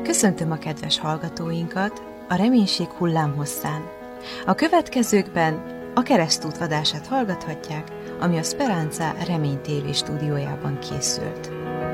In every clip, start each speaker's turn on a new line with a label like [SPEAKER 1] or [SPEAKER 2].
[SPEAKER 1] Köszöntöm a kedves hallgatóinkat a Reménység hullámhosszán. A következőkben a Keresztút vadását hallgathatják, ami a Speranza Remény TV stúdiójában készült.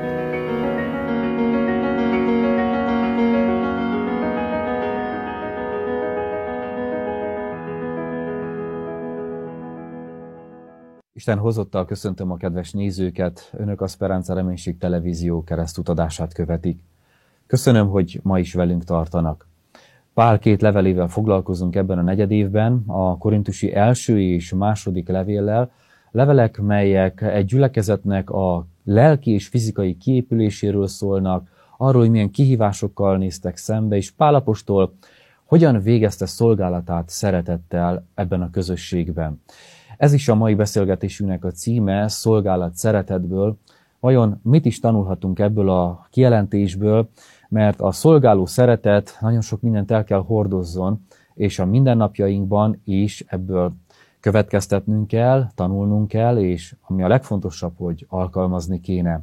[SPEAKER 2] Isten hozottal köszöntöm a kedves nézőket, önök a Speranza Reménység televízió keresztutadását követik. Köszönöm, hogy ma is velünk tartanak. Pál 2 levelével foglalkozunk ebben a negyedévben, a korintusi első és második levéllel, levelek, melyek egy gyülekezetnek a lelki és fizikai kiépüléséről szólnak, arról, hogy milyen kihívásokkal néztek szembe, és Pál apostol hogyan végezte szolgálatát szeretettel ebben a közösségben. Ez is a mai beszélgetésünknek a címe, szolgálat szeretetből. Vajon mit is tanulhatunk ebből a kijelentésből, mert a szolgáló szeretet nagyon sok mindent el kell hordozzon, és a mindennapjainkban is ebből következtetnünk kell, tanulnunk kell, és ami a legfontosabb, hogy alkalmazni kéne.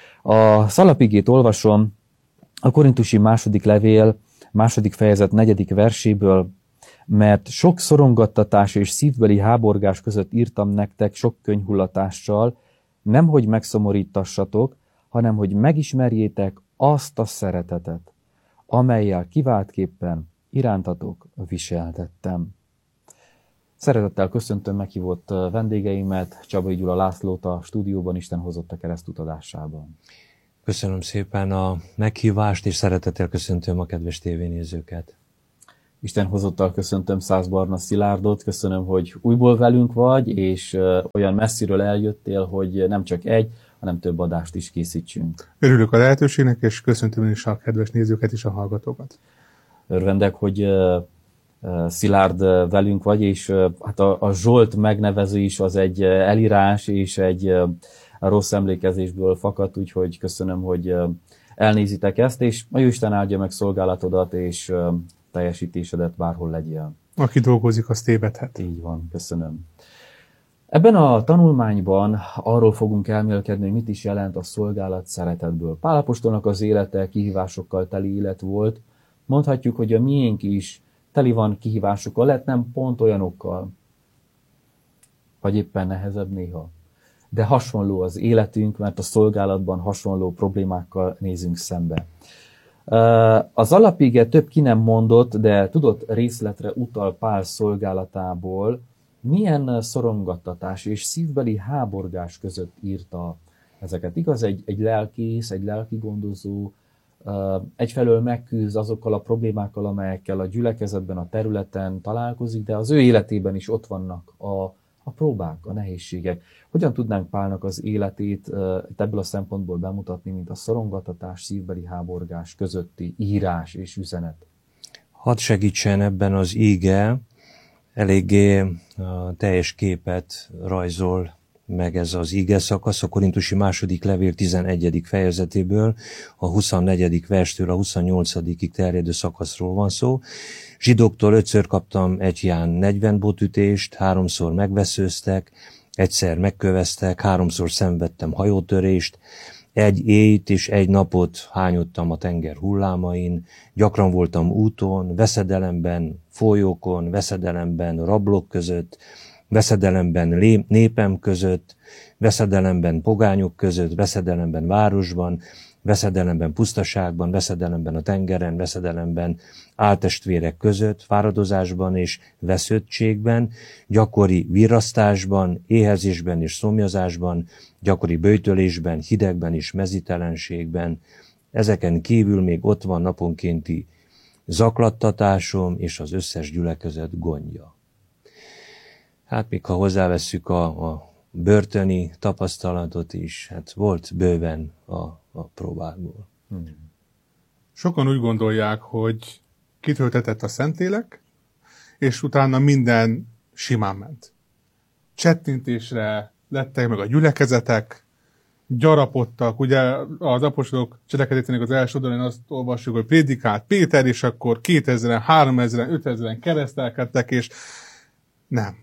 [SPEAKER 2] A szalapigét olvasom a korintusi második levél, második fejezet 4. verséből, mert sok szorongattatás és szívbeli háborgás között írtam nektek sok könyhullatással, nemhogy megszomorítassatok, hanem hogy megismerjétek azt a szeretetet, amellyel kiváltképpen irántatok viseltettem. Szeretettel köszöntöm meghívott vendégeimet, Csabai Gyula Lászlót a stúdióban, Isten hozott a keresztutadásában.
[SPEAKER 3] Köszönöm szépen a meghívást, és szeretettel köszöntöm a kedves tévénézőket.
[SPEAKER 2] Isten hozottal köszöntöm Szász Barna Szilárdot, köszönöm, hogy újból velünk vagy, és olyan messziről eljöttél, hogy nem csak egy, hanem több adást is készítsünk.
[SPEAKER 4] Örülök a lehetőségnek, és köszöntöm is a kedves nézőket és a hallgatókat.
[SPEAKER 2] Örvendek, hogy Szilárd velünk vagy, és hát a Zsolt megnevező is az egy elírás, és egy rossz emlékezésből fakadt, úgyhogy köszönöm, hogy elnézitek ezt, és a Jóisten áldja meg szolgálatodat, és teljesítésedet bárhol legyél.
[SPEAKER 4] Aki dolgozik, az tévedhet.
[SPEAKER 2] Így van, köszönöm. Ebben a tanulmányban arról fogunk elmélkedni, hogy mit is jelent a szolgálat szeretetből. Pál apostolnak az élete kihívásokkal teli élet volt. Mondhatjuk, hogy a miénk is teli van kihívásokkal, lehet nem pont olyanokkal, vagy éppen nehezebb néha. De hasonló az életünk, mert a szolgálatban hasonló problémákkal nézünk szembe. Az alapige több ki nem mondott, de tudott részletre utal Pál szolgálatából, milyen szorongattatás és szívbeli háborgás között írta ezeket. Igaz, egy lelkész, egy lelki gondozó egyfelől megküzd azokkal a problémákkal, amelyekkel a gyülekezetben, a területen találkozik, de az ő életében is ott vannak a próbák, a nehézségek. Hogyan tudnánk Pálnak az életét ebből a szempontból bemutatni, mint a szorongattatás, szívbeli háborgás közötti írás és üzenet?
[SPEAKER 3] Hadd segítsen ebben az íge, eléggé teljes képet rajzol meg ez az íge szakasz, a korintusi második levél 11. fejezetéből, a 24. verstől a 28. terjedő szakaszról van szó. Zsidóktól 5-ször kaptam egy Ján 40 botütést, 3-szor megveszőztek, egyszer megköveztek, 3-szor szenvedtem hajótörést, egy éjt és egy napot hányottam a tenger hullámain, gyakran voltam úton, veszedelemben, folyókon, veszedelemben, rablók között, veszedelemben népem között, veszedelemben pogányok között, veszedelemben városban, veszedelemben pusztaságban, veszedelemben a tengeren, veszedelemben áltestvérek között, fáradozásban és vesződtségben, gyakori virrasztásban, éhezésben és szomjazásban, gyakori böjtölésben, hidegben és mezítelenségben. Ezeken kívül még ott van naponkénti zaklattatásom és az összes gyülekezet gondja. Hát még ha hozzávesszük a börtöni tapasztalatot is, hát volt bőven a próbákból.
[SPEAKER 4] Sokan úgy gondolják, hogy kitöltetett a Szentlélek, és utána minden simán ment. Csettintésre lettek meg a gyülekezetek, gyarapodtak, ugye az apostolok cselekedetének az első oldalán azt olvassuk, hogy prédikált Péter, és akkor 2000-en, 3000-en, 5000-en keresztelkedtek, és nem.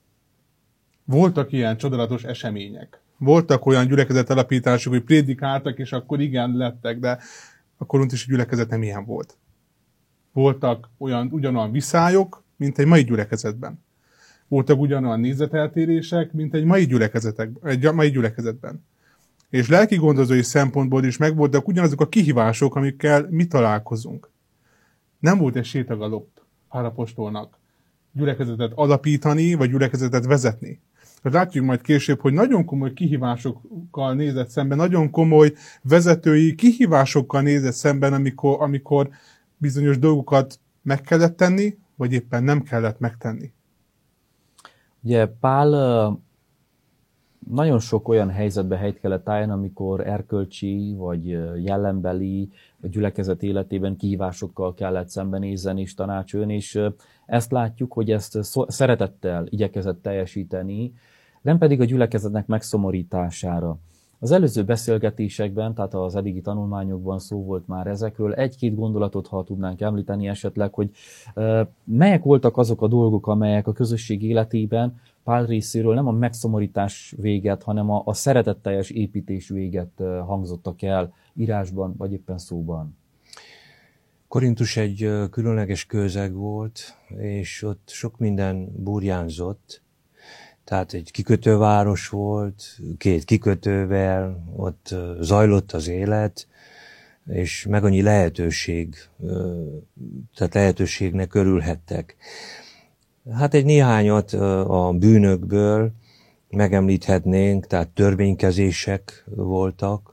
[SPEAKER 4] Voltak ilyen csodálatos események. Voltak olyan gyülekezet alapítások, hogy prédikáltak, és akkor igen lettek, de a korintusi gyülekezet nem ilyen volt. Voltak ugyanolyan viszályok, mint egy mai gyülekezetben. Voltak ugyanolyan nézeteltérések, mint egy mai gyülekezetben. És lelki gondozói szempontból is megvoltak ugyanazok a kihívások, amikkel mi találkozunk. Nem volt egy sétagalop Pál apostolnak gyülekezetet alapítani, vagy gyülekezetet vezetni. Látjuk majd később, hogy nagyon komoly kihívásokkal nézett szemben, nagyon komoly vezetői kihívásokkal nézett szemben, amikor bizonyos dolgokat meg kellett tenni, vagy éppen nem kellett megtenni.
[SPEAKER 2] Ugye Pál nagyon sok olyan helyzetbe helyt kellett álljon, amikor erkölcsi vagy jellembeli a gyülekezet életében kihívásokkal kellett szembenézni és tanácsolni, és ezt látjuk, hogy ezt szeretettel igyekezett teljesíteni, nem pedig a gyülekezetnek megszomorítására. Az előző beszélgetésekben, tehát az eddigi tanulmányokban szó volt már ezekről. Egy-két gondolatot, ha tudnánk említeni esetleg, hogy melyek voltak azok a dolgok, amelyek a közösség életében Pál részéről nem a megszomorítás véget, hanem a szeretetteljes építés véget hangzottak el írásban, vagy éppen szóban.
[SPEAKER 3] Korintus egy különleges közeg volt, és ott sok minden burjánzott. Tehát egy kikötőváros volt, 2 kikötővel, ott zajlott az élet, és meg annyi lehetőség, tehát lehetőségnek örülhettek. Hát egy néhányat a bűnökből megemlíthetnénk, tehát törvénykezések voltak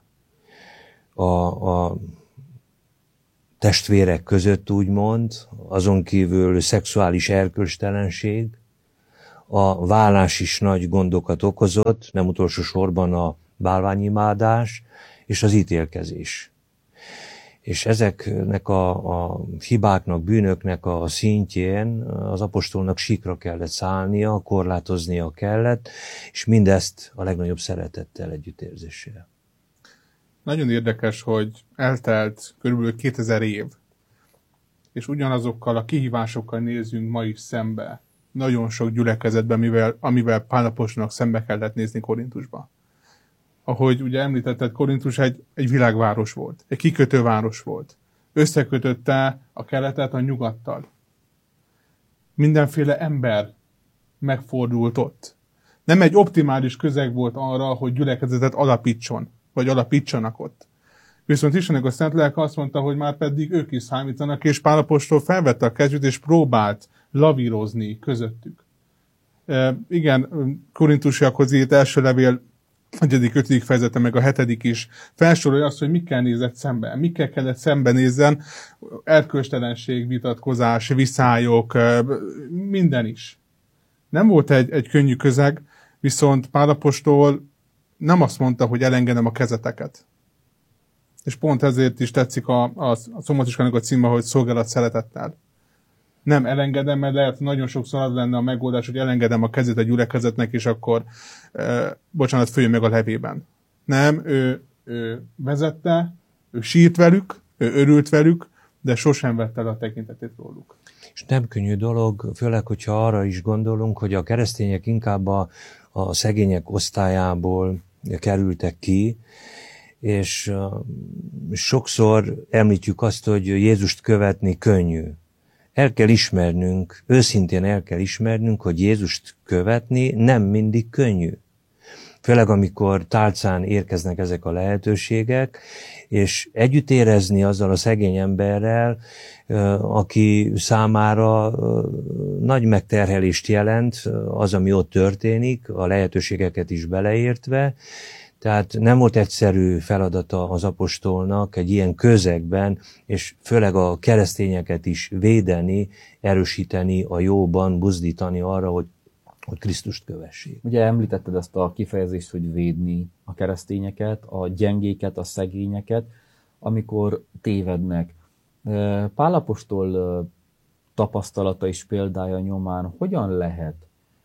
[SPEAKER 3] a testvérek között, úgymond, azon kívül szexuális erkölcstelenség, a vállás is nagy gondokat okozott, nem utolsó sorban a bálványimádás és az ítélkezés. És ezeknek a hibáknak, bűnöknek a szintjén az apostolnak síkra kellett szállnia, korlátoznia kellett, és mindezt a legnagyobb szeretettel, együttérzéssel.
[SPEAKER 4] Nagyon érdekes, hogy eltelt körülbelül 2000 év, és ugyanazokkal a kihívásokkal nézzünk ma is szembe. Nagyon sok gyülekezetben, amivel Pál apostolnak szembe kellett nézni Korintusba. Ahogy ugye említetted, Korintus egy világváros volt, egy kikötőváros volt. Összekötötte a keletet a nyugattal. Mindenféle ember megfordult ott. Nem egy optimális közeg volt arra, hogy gyülekezetet alapítson, vagy alapítsanak ott. Viszont Istennek a szent lelke azt mondta, hogy már pedig ők is számítanak, és Pál apostol felvette a kezét, és próbált lavírozni közöttük. Igen, korintusiakhoz írt első levél 1.-5. fejezete, meg a 7. is felsorolja azt, hogy mikkel nézett szemben. Mikkel kellett szembenézzen, erkölcstelenség, vitatkozás, viszályok, minden is. Nem volt egy könnyű közeg, viszont Pál apostol nem azt mondta, hogy elengedem a kezeteket. És pont ezért is tetszik a szombatiskának a címe, hogy szolgálat szeretettel. Nem elengedem, mert lehet nagyon sokszor az lenne a megoldás, hogy elengedem a kezét a gyülekezetnek, és akkor, bocsánat, följön meg a levében. Nem, ő vezette, ő sírt velük, ő örült velük, de sosem vette el a tekintetét róluk.
[SPEAKER 3] És nem könnyű dolog, főleg, hogyha arra is gondolunk, hogy a keresztények inkább a szegények osztályából kerültek ki, és sokszor említjük azt, hogy Jézust követni könnyű. El kell ismernünk, őszintén el kell ismernünk, hogy Jézust követni nem mindig könnyű. Főleg amikor tálcán érkeznek ezek a lehetőségek, és együtt érezni azzal a szegény emberrel, aki számára nagy megterhelést jelent az, ami ott történik, a lehetőségeket is beleértve. Tehát nem volt egyszerű feladata az apostolnak egy ilyen közegben, és főleg a keresztényeket is védeni, erősíteni a jóban, buzdítani arra, hogy Krisztust kövessék.
[SPEAKER 2] Ugye említetted ezt a kifejezést, hogy védni a keresztényeket, a gyengéket, a szegényeket, amikor tévednek. Pál apostol tapasztalata és példája nyomán hogyan lehet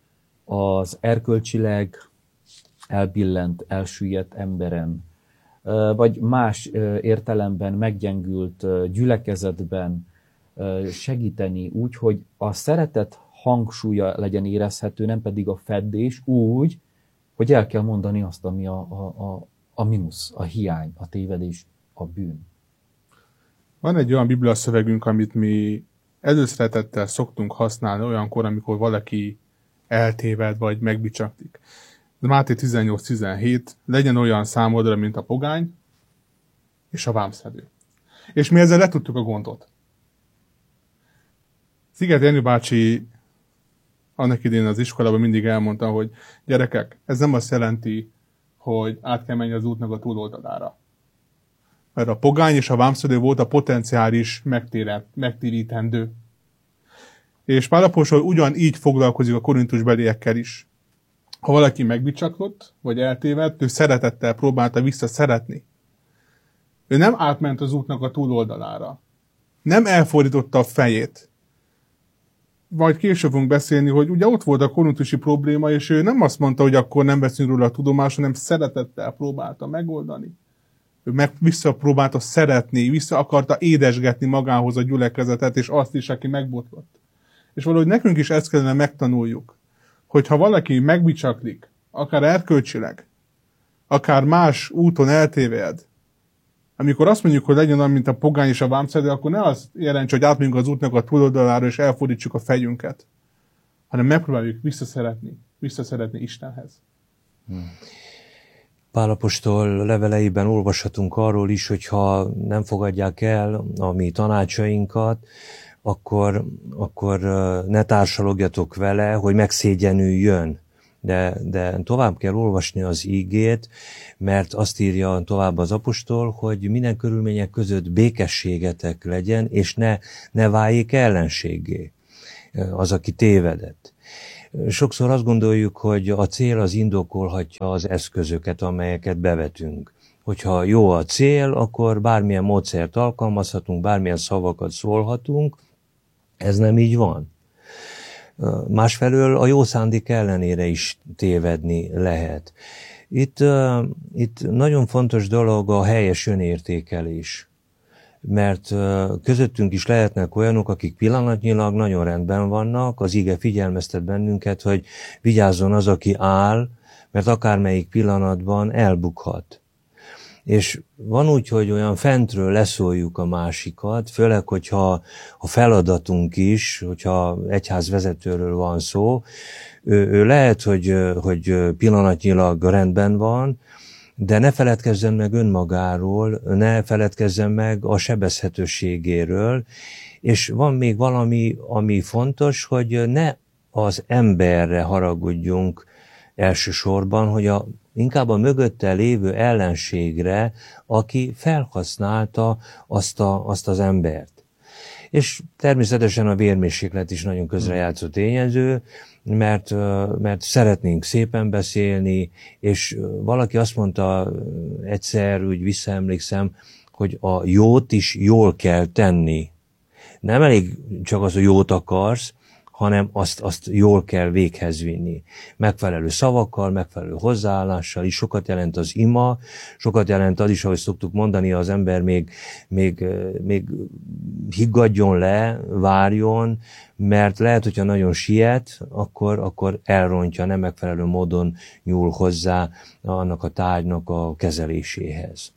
[SPEAKER 2] az erkölcsileg elbillent, elsüllyedt emberen, vagy más értelemben meggyengült gyülekezetben segíteni úgy, hogy a szeretet hangsúlya legyen érezhető, nem pedig a feddés úgy, hogy el kell mondani azt, ami a mínusz, a hiány, a tévedés, a bűn.
[SPEAKER 4] Van egy olyan biblia szövegünk, amit mi előszeretettel szoktunk használni olyankor, amikor valaki eltéved vagy megbicsaklik. Máté 18-17, legyen olyan számodra, mint a pogány és a vámszedő. És mi ezzel letudtuk a gondot. Sziget Jenő bácsi annak idén az iskolában mindig elmondta, hogy gyerekek, ez nem azt jelenti, hogy át kell menni az útnak a túloldalára. Mert a pogány és a vámszedő volt a potenciális megtérítendő. És Pál apostol ugyanígy foglalkozik a korintusbeliekkel is. Ha valaki megbicsaklott, vagy eltévedt, ő szeretettel próbálta visszaszeretni. Ő nem átment az útnak a túloldalára. Nem elfordította a fejét. Majd később fogunk beszélni, hogy ugye ott volt a korintusi probléma, és ő nem azt mondta, hogy akkor nem veszünk róla a tudomást, hanem szeretettel próbálta megoldani. Ő visszapróbálta szeretni, vissza akarta édesgetni magához a gyülekezetet, és azt is, aki megbotlott. És valahogy nekünk is ezt kellene megtanuljuk, hogy ha valaki megbicsaklik, akár erkölcsileg, akár más úton eltéved, amikor azt mondjuk, hogy legyen olyan, mint a pogány és a vámszedő, akkor ne azt jelentse, hogy átmegyünk az útnak a túloldalára, és elfordítsuk a fejünket, hanem megpróbáljuk visszaszeretni Istenhez.
[SPEAKER 3] Pál apostol leveleiben olvashatunk arról is, hogy ha nem fogadják el a mi tanácsainkat, akkor ne társalogjatok vele, hogy megszégyenüljön. De tovább kell olvasni az ígét, mert azt írja tovább az apostol, hogy minden körülmények között békességetek legyen, és ne váljék ellenséggé az, aki tévedett. Sokszor azt gondoljuk, hogy a cél az indokolhatja az eszközöket, amelyeket bevetünk. Hogyha jó a cél, akkor bármilyen módszert alkalmazhatunk, bármilyen szavakat szólhatunk. Ez nem így van. Másfelől a jó szándék ellenére is tévedni lehet. Itt nagyon fontos dolog a helyes önértékelés. Mert közöttünk is lehetnek olyanok, akik pillanatnyilag nagyon rendben vannak, az ige figyelmeztet bennünket, hogy vigyázzon az, aki áll, mert akármelyik pillanatban elbukhat. És van úgy, hogy olyan fentről leszóljuk a másikat, főleg, hogyha a feladatunk is, hogyha egyházvezetőről van szó, ő lehet, hogy pillanatnyilag rendben van, de ne feledkezzen meg önmagáról, ne feledkezzen meg a sebezhetőségéről, és van még valami, ami fontos, hogy ne az emberre haragudjunk elsősorban, hogy inkább a mögötte lévő ellenségre, aki felhasználta azt az embert. És természetesen a vérmérséklet is nagyon közrejátszó tényező, mert szeretnénk szépen beszélni, és valaki azt mondta egyszer, úgy visszaemlékszem, hogy a jót is jól kell tenni. Nem elég csak az, hogy jót akarsz, hanem azt jól kell véghez vinni. Megfelelő szavakkal, megfelelő hozzáállással is sokat jelent az ima, sokat jelent az is, ahogy szoktuk mondani, az ember még higgadjon le, várjon, mert lehet, hogyha nagyon siet, akkor elrontja, nem megfelelő módon nyúl hozzá annak a tárgynak a kezeléséhez.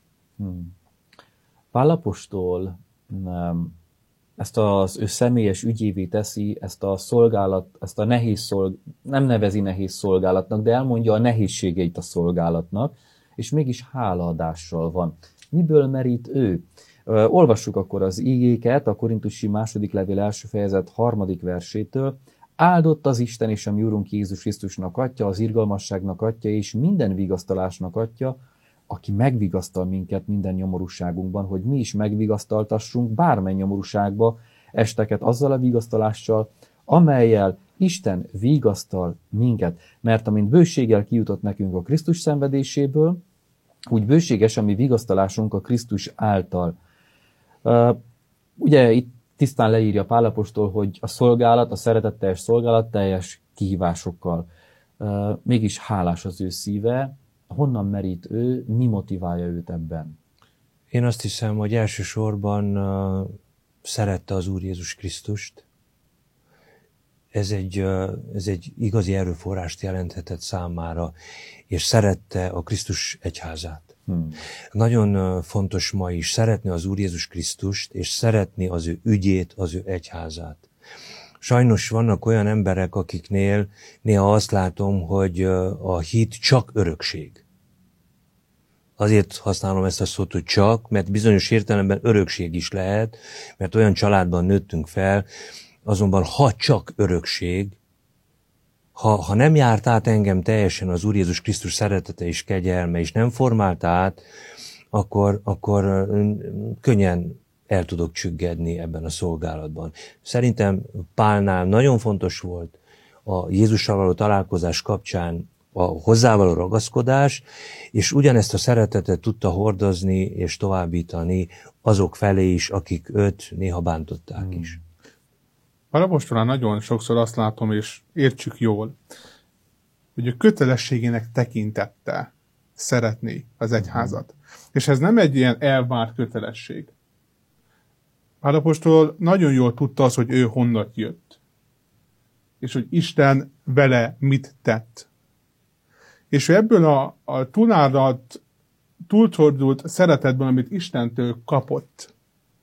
[SPEAKER 2] Pál apostol ezt az ő személyes ügyévé teszi, ezt a szolgálat, ezt a nem nevezi nehéz szolgálatnak, de elmondja a nehézségeit a szolgálatnak, és mégis hálaadással van. Miből merít ő? Olvassuk akkor az ígéket, a Korintusi második levél első fejezet 3. versétől. Áldott az Isten és a mi Urunk Jézus Krisztusnak Atya, az irgalmasságnak Atya és minden vigasztalásnak Atya, aki megvigasztal minket minden nyomorúságunkban, hogy mi is megvigasztaltassunk bármely nyomorúságba esteket azzal a vigasztalással, amellyel Isten vigasztal minket. Mert amint bőséggel kijutott nekünk a Krisztus szenvedéséből, úgy bőséges a mi vigasztalásunk a Krisztus által. Ugye itt tisztán leírja Pál apostol, hogy a szolgálat, a szeretetteljes szolgálat teljes kihívásokkal. Mégis hálás az ő szíve. Honnan merít ő, mi motiválja őt ebben?
[SPEAKER 3] Én azt hiszem, hogy elsősorban szerette az Úr Jézus Krisztust. Ez egy igazi erőforrást jelenthetett számára, és szerette a Krisztus egyházát. Nagyon fontos ma is szeretni az Úr Jézus Krisztust, és szeretni az ő ügyét, az ő egyházát. Sajnos vannak olyan emberek, akiknél néha azt látom, hogy a hit csak örökség. Azért használom ezt a szót, hogy csak, mert bizonyos értelemben örökség is lehet, mert olyan családban nőttünk fel, azonban ha csak örökség, ha nem járt át engem teljesen az Úr Jézus Krisztus szeretete és kegyelme, és nem formált át, akkor könnyen el tudok csüggedni ebben a szolgálatban. Szerintem Pálnál nagyon fontos volt a Jézussal való találkozás kapcsán a hozzávaló ragaszkodás, és ugyanezt a szeretetet tudta hordozni és továbbítani azok felé is, akik őt néha bántották is.
[SPEAKER 4] Pál apostolán nagyon sokszor azt látom, és értsük jól, hogy a kötelességének tekintette szeretni az egyházat. És ez nem egy ilyen elvárt kötelesség. Pál apostol nagyon jól tudta azt, hogy ő honnan jött. És hogy Isten vele mit tett. És ő ebből a túláradt, túlcsordult szeretetben, amit Istentől kapott,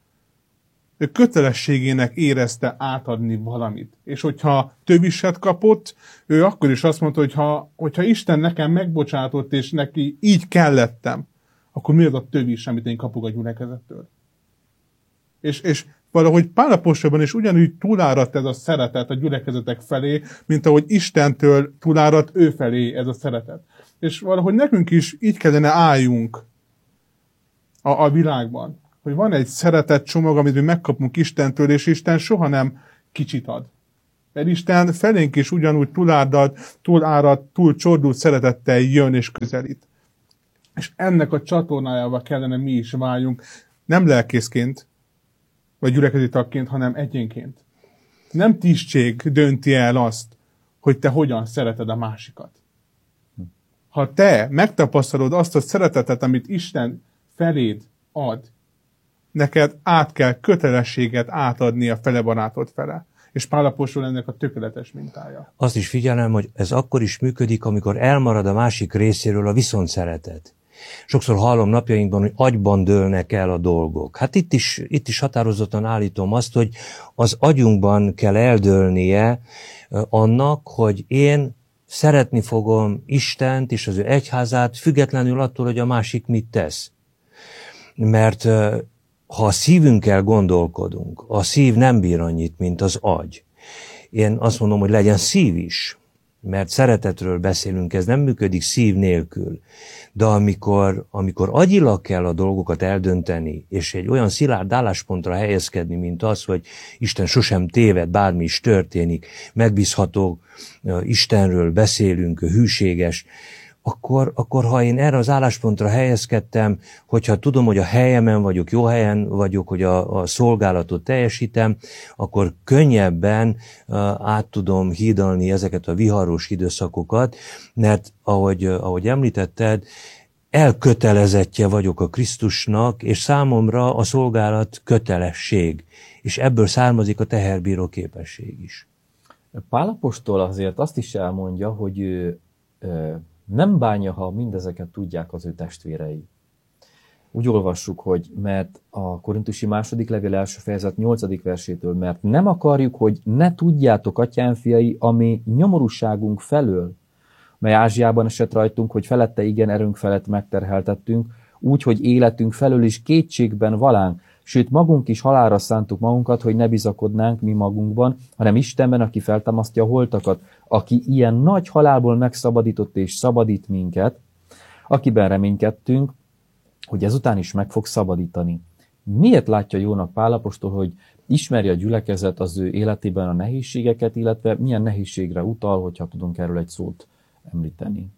[SPEAKER 4] ő kötelességének érezte átadni valamit. És hogyha töviset kapott, ő akkor is azt mondta, hogyha Isten nekem megbocsátott, és neki így kellettem, akkor mi az a tövis, amit én kapok a gyülekezettől? És valahogy Pál apostolban is ugyanúgy túláradt ez a szeretet a gyülekezetek felé, mint ahogy Istentől túláradt ő felé ez a szeretet. És valahogy nekünk is így kellene álljunk a világban, hogy van egy szeretet csomag, amit mi megkapunk Istentől, és Isten soha nem kicsit ad. Mert Isten felénk is ugyanúgy túláradt, túl csordult szeretettel jön és közelít. És ennek a csatornájába kellene mi is váljunk, nem lelkészként, vagy gyülekezeti tagként, hanem egyénként. Nem tisztség dönti el azt, hogy te hogyan szereted a másikat. Ha te megtapasztalod azt a szeretetet, amit Isten feléd ad, neked át kell kötelességet átadni a fele barátod fele. És Pál apostol ennek a tökéletes mintája.
[SPEAKER 3] Azt is figyelem, hogy ez akkor is működik, amikor elmarad a másik részéről a viszontszeretet. Sokszor hallom napjainkban, hogy agyban dőlnek el a dolgok. Hát itt is határozottan állítom azt, hogy az agyunkban kell eldőlnie annak, hogy én szeretni fogom Istent és az ő egyházát, függetlenül attól, hogy a másik mit tesz. Mert ha a szívünkkel gondolkodunk, a szív nem bír annyit, mint az agy. Én azt mondom, hogy legyen szív is, mert szeretetről beszélünk, ez nem működik szív nélkül. De amikor agyilag kell a dolgokat eldönteni, és egy olyan szilárd álláspontra helyezkedni, mint az, hogy Isten sosem téved, bármi is történik, megbízható Istenről beszélünk, hűséges, akkor ha én erre az álláspontra helyezkedtem, hogyha tudom, hogy a helyemen vagyok, jó helyen vagyok, hogy a szolgálatot teljesítem, akkor könnyebben át tudom hídalni ezeket a viharos időszakokat, mert ahogy említetted, elkötelezettje vagyok a Krisztusnak, és számomra a szolgálat kötelesség, és ebből származik a teherbíró képesség is.
[SPEAKER 2] Pál apostol azért azt is elmondja, hogy ő nem bánja, ha mindezeket tudják az ő testvérei. Úgy olvassuk, hogy mert a Korintusi második levél első fejezet 8. versétől, mert nem akarjuk, hogy ne tudjátok, atyám fiai, ami nyomorúságunk felől, mely Ázsiában esett rajtunk, hogy felette igen erőnk felett megterheltettünk, úgy, hogy életünk felől is kétségben valánk, sőt magunk is halálra szántuk magunkat, hogy ne bizakodnánk mi magunkban, hanem Istenben, aki feltámasztja a holtakat, aki ilyen nagy halálból megszabadított és szabadít minket, akiben reménykedtünk, hogy ezután is meg fog szabadítani. Miért látja jónak Pál apostol, hogy ismerje a gyülekezet az ő életében a nehézségeket, illetve milyen nehézségre utal, hogyha tudunk erről egy szót említeni?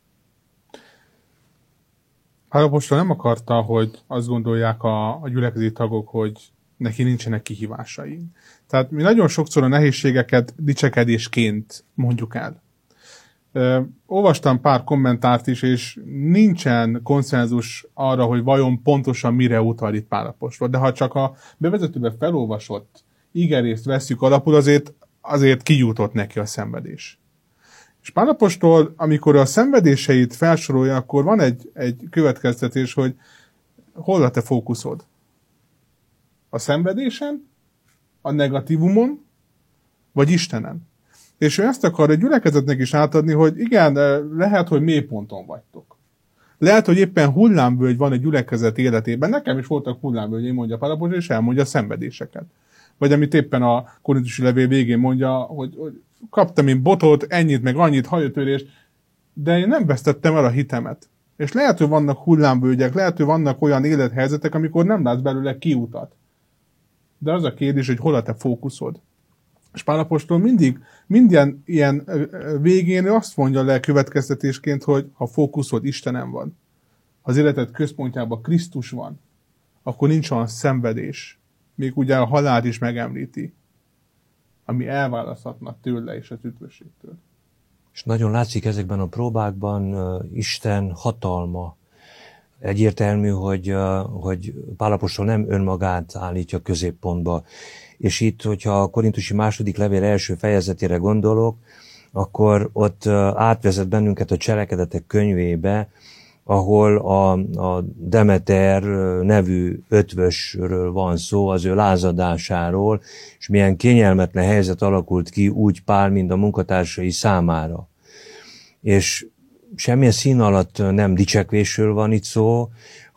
[SPEAKER 4] Pál apostol nem akarta, hogy azt gondolják a gyülekezeti tagok, hogy neki nincsenek kihívásai. Tehát mi nagyon sokszor a nehézségeket dicsekedésként mondjuk el. Olvastam pár kommentárt is, és nincsen konszenzus arra, hogy vajon pontosan mire utal itt Pál apostol. De ha csak a bevezetőben felolvasott igerészt vesszük alapul, azért kijutott neki a szenvedés. És Pál apostol, amikor a szenvedéseit felsorolja, akkor van egy következtetés, hogy hol a te fókuszod? A szenvedésen, a negatívumon, vagy Istenen? És ő ezt akar egy gyülekezetnek is átadni, hogy igen, lehet, hogy mélyponton vagytok. Lehet, hogy éppen hullámvölgy van egy gyülekezet életében. Nekem is voltak hullámvölgyeim, mondja Pál apostol, és elmondja a szenvedéseket. Vagy amit éppen a korintusi levél végén mondja, hogy kaptam én botot, ennyit, meg annyit, hajótörést, de én nem vesztettem el a hitemet. És lehet, hogy vannak hullámvölgyek, lehet, hogy vannak olyan élethelyzetek, amikor nem látsz belőle kiutat. De az a kérdés, hogy hol a te fókuszod. És Pál apostol minden ilyen végén azt mondja le következtetésként, hogy ha fókuszod Istenem van, ha az életed központjában Krisztus van, akkor nincs olyan szenvedés. Még ugye a halált is megemlíti, ami elválaszthatna tőle és az üdvösségtől.
[SPEAKER 3] És nagyon látszik ezekben a próbákban Isten hatalma. Egyértelmű, hogy Pál apostol nem önmagát állítja középpontba. És itt, hogyha a korintusi második levél első fejezetére gondolok, akkor ott átvezet bennünket a Cselekedetek könyvébe, ahol a Demeter nevű ötvösről van szó, az ő lázadásáról, és milyen kényelmetlen helyzet alakult ki úgy Pál, mint a munkatársai számára. És semmilyen szín alatt nem dicsekvésről van itt szó,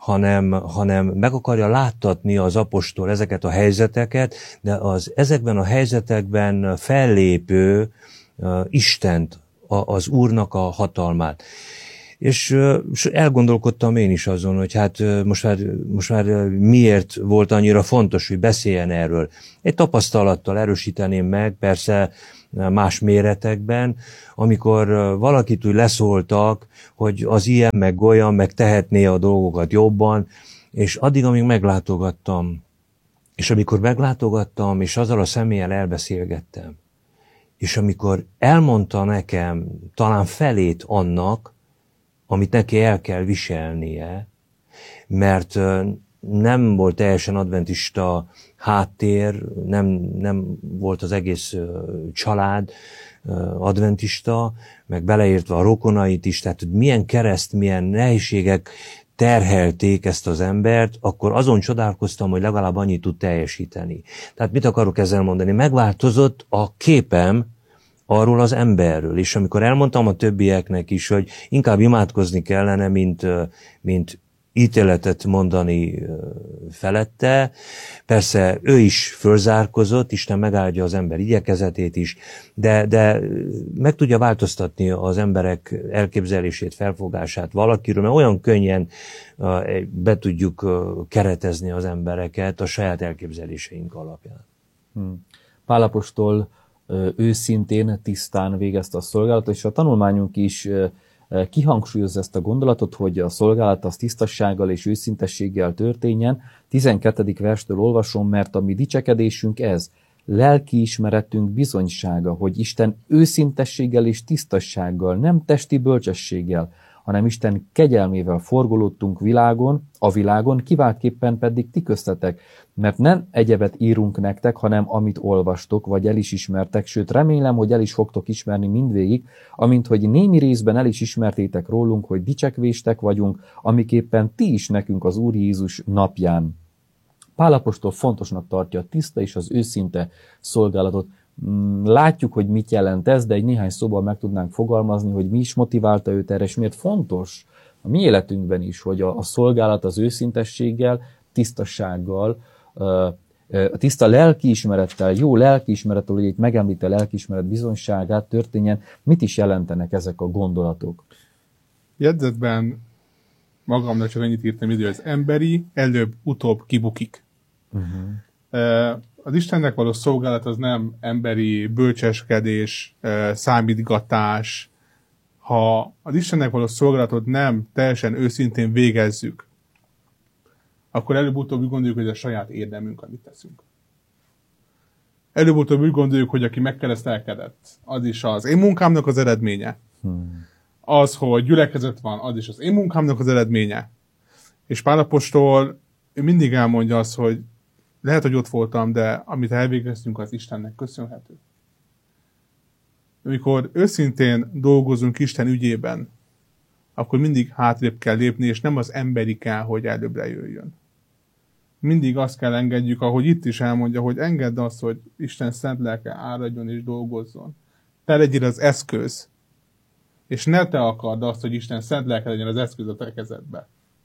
[SPEAKER 3] hanem meg akarja láttatni az apostol ezeket a helyzeteket, de ezekben a helyzetekben fellépő Istent, az Úrnak a hatalmát. És elgondolkodtam én is azon, hogy hát most már miért volt annyira fontos, hogy beszéljen erről. Egy tapasztalattal erősíteném meg, persze más méretekben, amikor valakit úgy leszóltak, hogy az ilyen, meg olyan, meg tehetné a dolgokat jobban, és addig, amíg meglátogattam, és amikor meglátogattam, és azzal a személlyel elbeszélgettem, és amikor elmondta nekem talán felét annak, amit neki el kell viselnie, mert nem volt teljesen adventista háttér, nem volt az egész család adventista, meg beleértve a rokonait is, tehát hogy milyen kereszt, milyen nehézségek terhelték ezt az embert, akkor azon csodálkoztam, hogy legalább annyit tud teljesíteni. Tehát mit akarok ezzel mondani? Megváltozott a képem arról az emberről, és amikor elmondtam a többieknek is, hogy inkább imádkozni kellene, mint ítéletet mondani felette. Persze ő is fölzárkozott, Isten megáldja az ember igyekezetét is, de meg tudja változtatni az emberek elképzelését, felfogását valakiről, mert olyan könnyen be tudjuk keretezni az embereket a saját elképzeléseink alapján.
[SPEAKER 2] Pál apostol őszintén, tisztán végezte a szolgálatot, és a tanulmányunk is kihangsúlyozza ezt a gondolatot, hogy a szolgálat az tisztassággal és őszintességgel történjen. 12. verstől olvasom, mert a mi dicsekedésünk ez, lelkiismeretünk bizonysága, hogy Isten őszintességgel és tisztassággal, nem testi bölcsességgel, hanem Isten kegyelmével forgolódtunk a világon, kiváltképpen pedig ti köztetek, mert nem egyebet írunk nektek, hanem amit olvastok, vagy el is ismertek, sőt remélem, hogy el is fogtok ismerni mindvégig, amint hogy némi részben el is ismertétek rólunk, hogy dicsekvéstek vagyunk, amiképpen ti is nekünk az Úr Jézus napján. Pál apostol fontosnak tartja a tiszta és az őszinte szolgálatot. Látjuk, hogy mit jelent ez, de egy néhány szóban meg tudnánk fogalmazni, hogy mi is motiválta őt erre, és miért fontos a mi életünkben is, hogy a szolgálat az őszintességgel, tisztassággal, a tiszta lelkiismerettel, jó lelkiismerettel, hogy itt megemlít a lelkiismeret bizonyságát történjen. Mit is jelentenek ezek a gondolatok?
[SPEAKER 4] Jegyzetben magamnak csak annyit írtam hogy az emberi előbb-utóbb kibukik. Az Istennek való szolgálat az nem emberi bölcseskedés, számítgatás. Ha az Istennek való szolgálatot nem teljesen őszintén végezzük, akkor előbb-utóbb úgy gondoljuk, hogy ez a saját érdemünk, amit teszünk. Előbb-utóbb úgy gondoljuk, hogy aki megkeresztelkedett, az is az én munkámnak az eredménye. Az, hogy gyülekezet van, az is az én munkámnak az eredménye. És Pál apostol mindig elmondja azt, hogy lehet, hogy ott voltam, de amit elvégeztünk, az Istennek köszönhető. amikor őszintén dolgozunk Isten ügyében, akkor mindig hátrébb kell lépni, és nem az emberi kell, hogy előbbre jöjjön. Mindig azt kell engedjük, ahogy itt is elmondja, hogy engedd azt, hogy Isten szent lelke áradjon és dolgozzon. Te legyél az eszköz, és ne te akard azt, hogy Isten szent lelke legyen az eszköz a te kezedbe.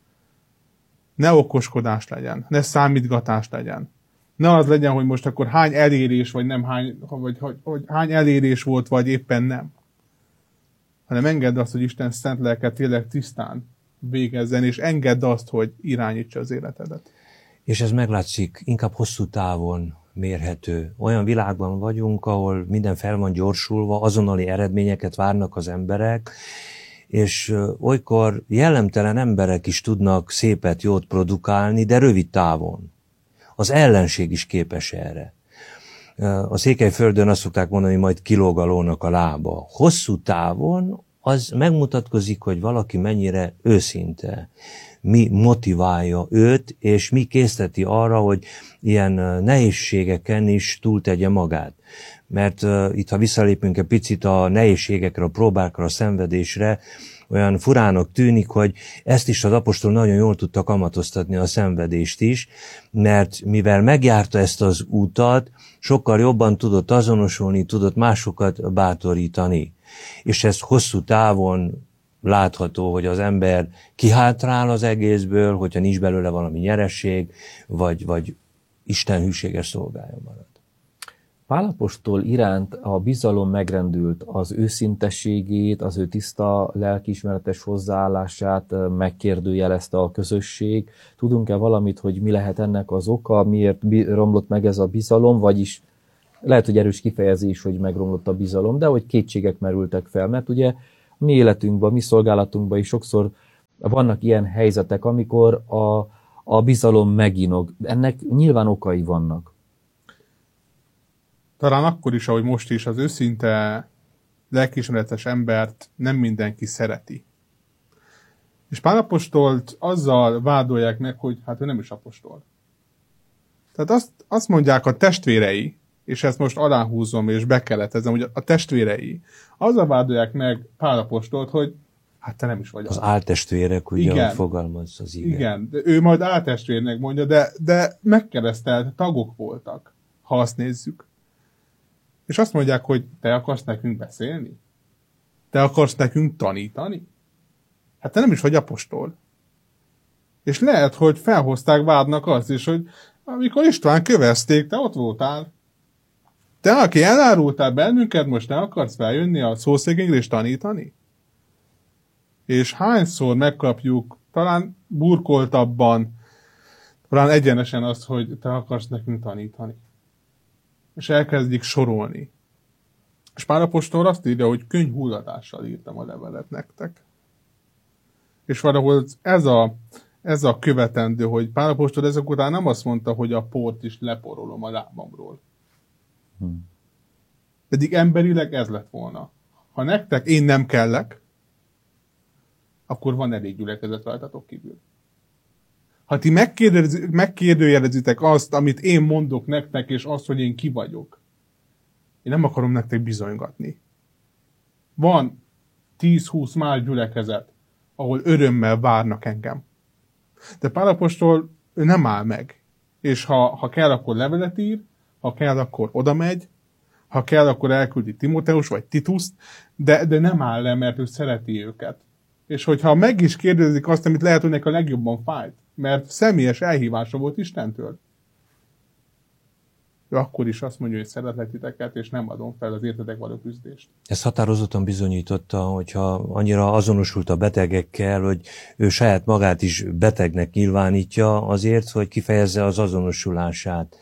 [SPEAKER 4] Ne okoskodás legyen, ne számítgatás legyen. Ne az legyen, hogy most akkor hány elérés, vagy nem hogy hány elérés volt, vagy éppen nem. Hanem engedd azt, hogy Isten szent lelke tényleg tisztán végezzen, és engedd azt, hogy irányítsa az életedet.
[SPEAKER 3] És ez meglátszik, inkább hosszú távon mérhető. Olyan világban vagyunk, ahol minden fel van gyorsulva, azonnali eredményeket várnak az emberek, és olykor jellemtelen emberek is tudnak szépet, jót produkálni, de rövid távon. Az ellenség is képes erre. A Székelyföldön azt szokták mondani, hogy majd kilóg a lónak a lába. Hosszú távon az megmutatkozik, hogy valaki mennyire őszinte, mi motiválja őt, és mi készteti arra, hogy ilyen nehézségeken is túltegye magát. Mert itt, ha visszalépünk egy picit a nehézségekre, a próbákra, a szenvedésre, olyan furának tűnik, hogy ezt is az apostol nagyon jól tudta kamatoztatni, a szenvedést is, mert mivel megjárta ezt az utat, sokkal jobban tudott azonosulni, tudott másokat bátorítani. És ez hosszú távon látható, hogy az ember kihátrál az egészből, hogyha nincs belőle valami nyeresség, vagy Isten hűséges szolgája marad.
[SPEAKER 2] Pál apostol iránt a bizalom megrendült, az őszintességét, az ő tiszta lelkiismeretes hozzáállását megkérdőjelezte a közösség. Tudunk-e valamit, hogy mi lehet ennek az oka, miért romlott meg ez a bizalom, vagyis lehet, hogy erős kifejezés, hogy megromlott a bizalom, de hogy kétségek merültek fel, mert ugye a mi életünkben, a mi szolgálatunkban is sokszor vannak ilyen helyzetek, amikor a bizalom meginog. Ennek nyilván okai vannak.
[SPEAKER 4] Talán akkor is, ahogy most is, az őszinte lelkiismeretes embert nem mindenki szereti. És Pál apostolt azzal vádolják meg, hogy hát ő nem is apostol. Tehát azt mondják a testvérei, és ezt most aláhúzom és bekeletezem, hogy a testvérei azzal vádolják meg Pál apostolt, hogy hát te nem is vagy.
[SPEAKER 3] Az áltestvérek, ugye, fogalmaz az ige.
[SPEAKER 4] Igen, de ő majd áltestvérnek mondja, de megkeresztelt tagok voltak, ha azt nézzük. És azt mondják, hogy te akarsz nekünk beszélni? Te akarsz nekünk tanítani? Hát te nem is vagy apostol. És lehet, hogy felhozták vádnak azt is, hogy amikor István kövezték, te ott voltál. Te, aki elárultál bennünket, most ne akarsz feljönni a szószékényre és tanítani? És hányszor megkapjuk, talán burkoltabban, talán egyenesen azt, hogy te akarsz nekünk tanítani. És elkezdik sorolni. És Pál apostol azt írja, hogy könnyhulladással írtam a levelet nektek. És valahol ez a követendő, hogy Pál apostol ezek után nem azt mondta, hogy a port is leporolom a lábamról. Pedig emberileg ez lett volna. Ha nektek én nem kellek, akkor van elég gyülekezet rajtatok kívül. Ha ti megkérdőjelezitek azt, amit én mondok nektek, és azt, hogy én ki vagyok, én nem akarom nektek bizonygatni. Van 10-20 más gyülekezet, ahol örömmel várnak engem. De Pál apostol, ő nem áll meg. És ha kell, akkor levelet ír, ha kell, akkor oda megy, ha kell, akkor elküldi Timóteus vagy Tituszt, de nem áll le, mert ő szereti őket. És hogyha meg is kérdezik azt, amit lehet, hogy neki a legjobban fájt, mert személyes elhívása volt Istentől, ő akkor is azt mondja, hogy szeretlek titeket, és nem adom fel az értetek való küzdést.
[SPEAKER 3] Ez határozottan bizonyította, hogyha annyira azonosult a betegekkel, hogy ő saját magát is betegnek nyilvánítja azért, hogy kifejezze az azonosulását.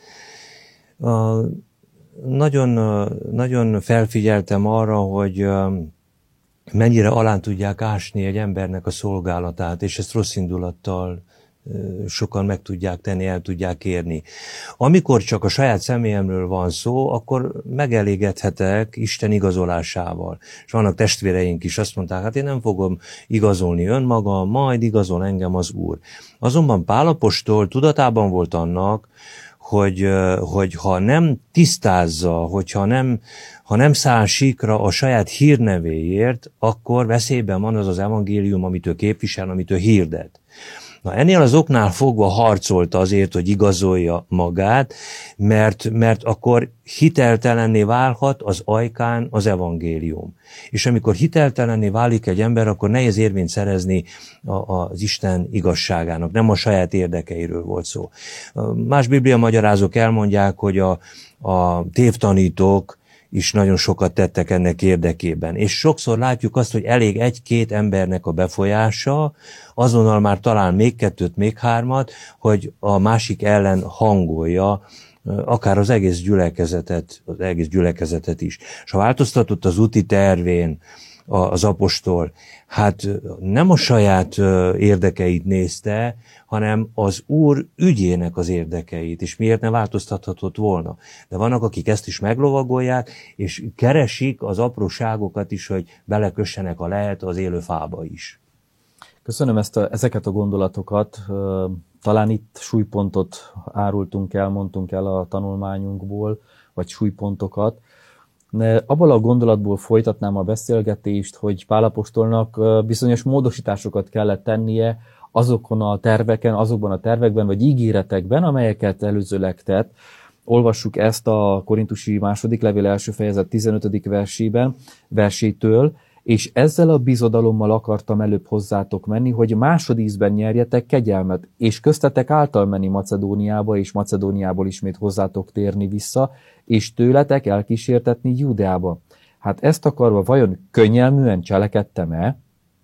[SPEAKER 3] Nagyon felfigyeltem arra, hogy mennyire alá tudják ásni egy embernek a szolgálatát, és ezt rossz indulattal sokan meg tudják tenni, el tudják érni. Amikor csak a saját személyemről van szó, akkor megelégedhetek Isten igazolásával. És vannak testvéreink is, azt mondták, hát én nem fogom igazolni önmagam, majd igazol engem az Úr. Azonban Pál apostol tudatában volt annak, hogy ha nem tisztázza, ha nem száll síkra a saját hírnevéért, akkor veszélyben van az az evangélium, amit ő képvisel, amit ő hirdet. Na, ennél az oknál fogva harcolta azért, hogy igazolja magát, mert akkor hiteltelenné válhat az ajkán az evangélium. És amikor hiteltelenné válik egy ember, akkor nehéz érvényt szerezni az Isten igazságának. Nem a saját érdekeiről volt szó. Más biblia magyarázók elmondják, hogy a tévtanítók is nagyon sokat tettek ennek érdekében. És sokszor látjuk azt, hogy elég egy-két embernek a befolyása, azonnal már talán még kettőt, még hármat, hogy a másik ellen hangolja akár az egész gyülekezetet is. És ha változtatott az úti tervén az apostol, hát nem a saját érdekeit nézte, hanem az Úr ügyének az érdekeit, és miért ne változtathatott volna. De vannak, akik ezt is meglovagolják, és keresik az apróságokat is, hogy belekössenek a lehet az élő fába is.
[SPEAKER 2] Köszönöm ezeket a gondolatokat. Talán itt súlypontot árultunk el, mondtunk el a tanulmányunkból, vagy súlypontokat. Abból a gondolatból folytatnám a beszélgetést, hogy Pál apostolnak bizonyos módosításokat kellett tennie azokon a terveken, azokban a tervekben, vagy ígéretekben, amelyeket előzőleg tett. Olvassuk ezt a Korintusi második levél első fejezet 15. versétől, és ezzel a bizodalommal akartam előbb hozzátok menni, hogy másodízben nyerjetek kegyelmet, és köztetek által menni Macedóniába, és Macedóniából ismét hozzátok térni vissza, és tőletek elkísértetni Júdeába. Hát ezt akarva vajon könnyelműen cselekedtem-e?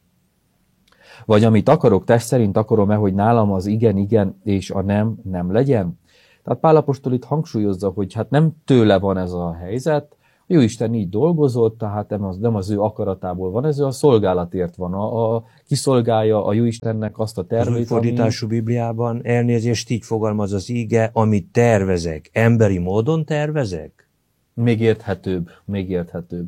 [SPEAKER 2] Vagy amit akarok, test szerint akarom-e, hogy nálam az igen, igen, és a nem, nem legyen? Tehát Pál apostol itt hangsúlyozza, hogy hát nem tőle van ez a helyzet, a Jóisten így dolgozott, tehát nem az ő akaratából van, ez ő a szolgálatért van, kiszolgálja a Jóistennek azt a tervét.
[SPEAKER 3] Az új fordítású Bibliában elnézést így fogalmaz az íge, amit tervezek, emberi módon tervezek?
[SPEAKER 2] Még érthetőbb.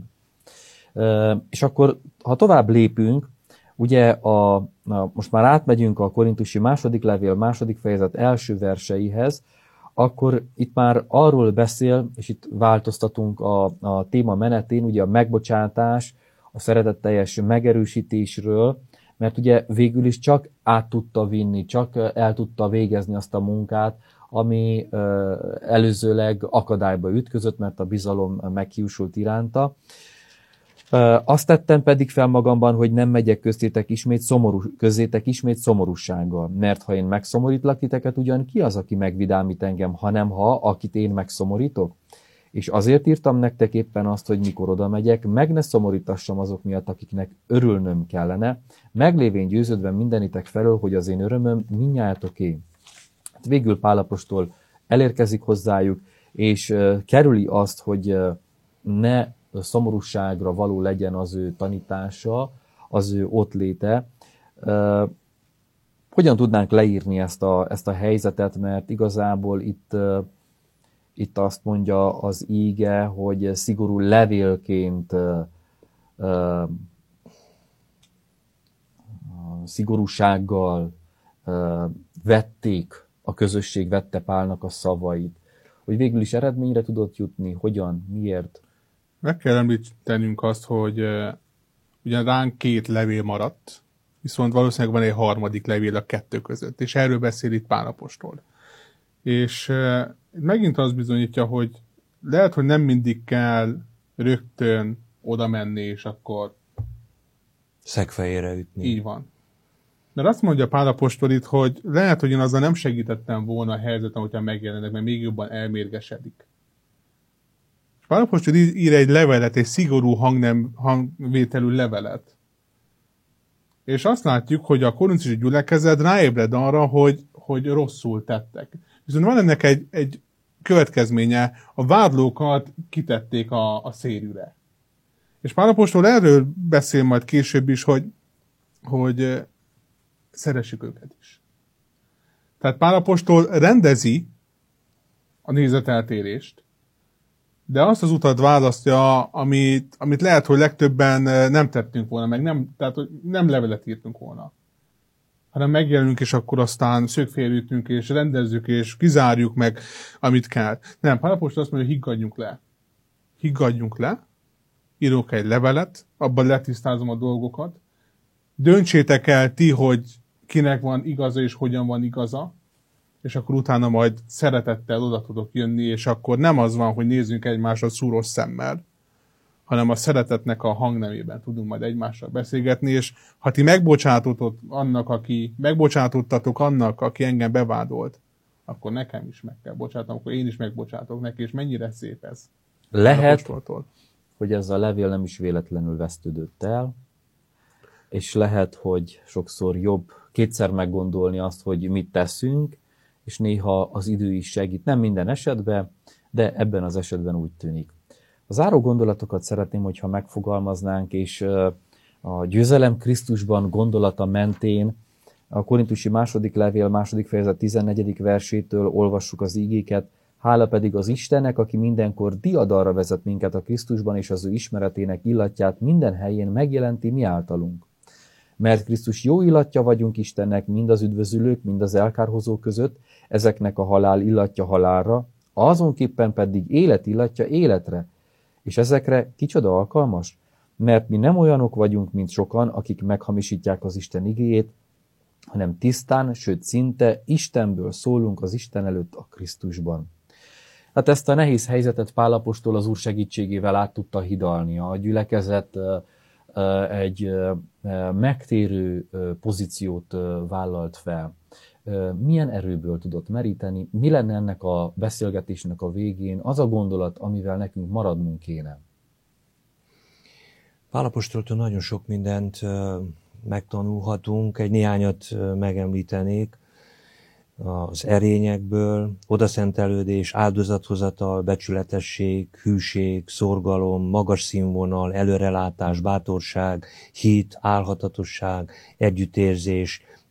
[SPEAKER 2] És akkor, ha tovább lépünk, ugye most már átmegyünk a Korintusi második levél, második fejezet első verseihez, akkor itt már arról beszél, és itt változtatunk a téma menetén, ugye a megbocsátás, a szeretetteljes megerősítésről, mert ugye végül is csak át tudta vinni, csak el tudta végezni azt a munkát, ami előzőleg akadályba ütközött, mert a bizalom meghiúsult iránta. Azt tettem pedig fel magamban, hogy nem megyek közétek ismét szomorúsággal, mert ha én megszomorítlak titeket, ugyan ki az, aki megvidámít engem, hanem akit én megszomorítok? És azért írtam nektek éppen azt, hogy mikor oda megyek, meg ne szomorítassam azok miatt, akiknek örülnöm kellene, meglévén győződve mindenitek felől, hogy az én örömöm mindnyájatoké. Hát végül Pál apostol elérkezik hozzájuk, és kerüli azt, hogy ne szomorúságra való legyen az ő tanítása, az ő ottléte. Hogyan tudnánk leírni ezt a helyzetet, mert igazából itt azt mondja az íge, hogy szigorú levélként szigorúsággal a közösség vette Pálnak a szavait. Hogy végül is eredményre tudott jutni, hogyan, miért?
[SPEAKER 4] Meg kell említenünk azt, hogy ugyan ránk 2 levél maradt, viszont valószínűleg van egy harmadik levél a 2 között, és erről beszél itt Pál apostol. És megint azt bizonyítja, hogy lehet, hogy nem mindig kell rögtön oda menni, és akkor
[SPEAKER 3] szegfejére ütni.
[SPEAKER 4] Így van. Mert azt mondja Pál apostol itt, hogy lehet, hogy én azzal nem segítettem volna a helyzetem, hogyha megjelenek, mert még jobban elmérgesedik. Pál apostol ír egy levelet, egy szigorú hangvételű levelet. És azt látjuk, hogy a korintusi gyülekezet ráébred arra, hogy rosszul tettek. Viszont van ennek egy következménye, a vádlókat kitették a szérűre. És Pál apostol erről beszél majd később is, hogy szeressük őket is. Tehát Pál apostol rendezi a nézeteltérést, de azt az utat választja, amit lehet, hogy legtöbben nem tettünk volna, tehát hogy nem levelet írtunk volna. hanem megjelenünk, és akkor aztán szögfélrítünk, és rendezzük, és kizárjuk meg, amit kell. Nem, Pál apostol azt mondja, hogy higgadjunk le. Higgadjunk le, írok egy levelet, abban letisztázom a dolgokat. Döntsétek el ti, hogy kinek van igaza, és hogyan van igaza, és akkor utána majd szeretettel oda tudok jönni, és akkor nem az van, hogy nézzünk egymásra szúros szemmel, hanem a szeretetnek a hangnemében tudunk majd egymással beszélgetni, és ha ti megbocsátottatok annak, aki engem bevádolt, akkor nekem is meg kell bocsátom, akkor én is megbocsátok neki, és mennyire szép ez.
[SPEAKER 2] Lehet, hogy ez a levél nem is véletlenül vesztődött el, és lehet, hogy sokszor jobb kétszer meggondolni azt, hogy mit teszünk, és néha az idő is segít. Nem minden esetben, de ebben az esetben úgy tűnik. A záró gondolatokat szeretném, hogyha megfogalmaznánk, és a győzelem Krisztusban gondolata mentén a Korintusi második levél, második fejezet 14. versétől olvassuk az ígéket. Hála pedig az Istennek, aki mindenkor diadalra vezet minket a Krisztusban, és az ő ismeretének illatját minden helyén megjelenti mi általunk. Mert Krisztus jó illatja vagyunk Istennek, mind az üdvözülők, mind az elkárhozók között, ezeknek a halál illatja halálra, azonképpen pedig élet illatja életre. És ezekre kicsoda alkalmas? Mert mi nem olyanok vagyunk, mint sokan, akik meghamisítják az Isten igéjét, hanem tisztán, sőt szinte Istenből szólunk az Isten előtt a Krisztusban. Hát ezt a nehéz helyzetet Pál apostol az Úr segítségével át tudta hidalni. A gyülekezet egy megtérő pozíciót vállalt fel. Milyen erőből tudott meríteni? Mi lenne ennek a beszélgetésnek a végén az a gondolat, amivel nekünk maradnunk kéne?
[SPEAKER 3] Pál apostoltól nagyon sok mindent megtanulhatunk, egy néhányat megemlítenék. Az erényekből, odaszentelődés, áldozathozatal, becsületesség, hűség, szorgalom, magas színvonal, előrelátás, bátorság, hit, álhatatosság, együttérzés,